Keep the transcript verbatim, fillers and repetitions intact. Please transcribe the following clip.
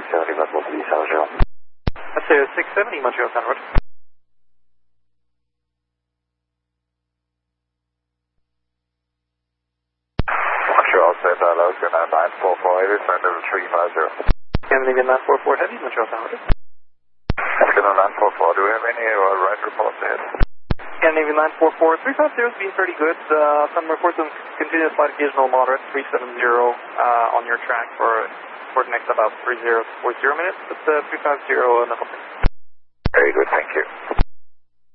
seventy, Montreal Saint Jean. That's uh, six seventy Montreal Saint Road. Montreal Saint Alaska nine four four heavy, flight level three five zero. Scandinavian nine four four Heavy, Montreal Saint Road. Scandinavian nine four four, do we have any uh, right reports ahead? Scandinavian nine four four, three five zero has been pretty good. Uh, some reports of continuous flight occasional moderate, three seven zero uh, on your track for, for the next about three zero to four zero minutes, but uh, three five zero, nothing. Very good, thank you.